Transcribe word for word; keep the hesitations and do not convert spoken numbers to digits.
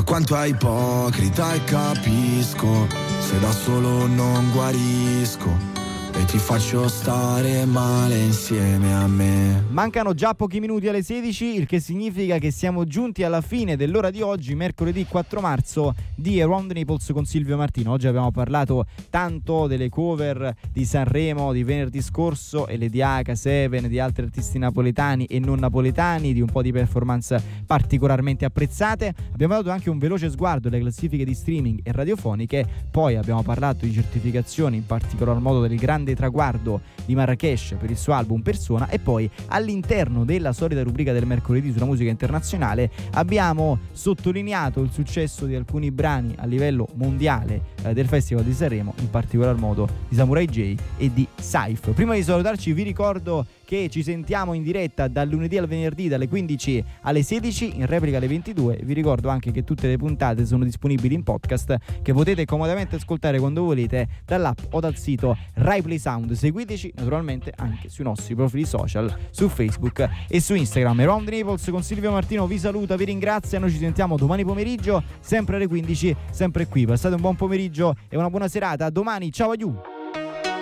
quanto è ipocrita e capisco se da solo non guarisco e ti faccio stare male insieme a me. Mancano già pochi minuti alle sedici, il che significa che siamo giunti alla fine dell'ora di oggi, mercoledì quattro marzo, di Around the Naples con Silvio Martino. Oggi abbiamo parlato tanto delle cover di Sanremo di venerdì scorso e le di H sette, di altri artisti napoletani e non napoletani, di un po' di performance particolarmente apprezzate. Abbiamo dato anche un veloce sguardo alle classifiche di streaming e radiofoniche, poi abbiamo parlato di certificazioni, in particolar modo del grande traguardo di Marrakesh per il suo album Persona, e poi all'interno della solita rubrica del mercoledì sulla musica internazionale abbiamo sottolineato il successo di alcuni brani a livello mondiale eh, del Festival di Sanremo, in particolar modo di Samurai J e di Saif. Prima di salutarci vi ricordo che ci sentiamo in diretta dal lunedì al venerdì dalle quindici alle sedici, in replica alle ventidue. Vi ricordo anche che tutte le puntate sono disponibili in podcast, che potete comodamente ascoltare quando volete dall'app o dal sito Rai Play Sound. Seguiteci naturalmente anche sui nostri profili social, su Facebook e su Instagram. Around the Naples con Silvio Martino vi saluta, vi ringrazia. Noi ci sentiamo domani pomeriggio sempre alle quindici, sempre qui. Passate un buon pomeriggio e una buona serata. A domani, ciao, adieu.